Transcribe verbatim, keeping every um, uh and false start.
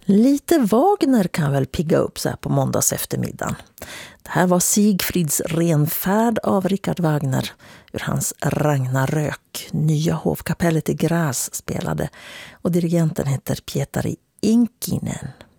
Lite Wagner kan väl pigga upp så här på måndags eftermiddagen. Det här var Sigfrids renfärd av Richard Wagner ur hans Ragnarök. Nya hovkapellet i Graz spelade och dirigenten heter Pietari Inkinen.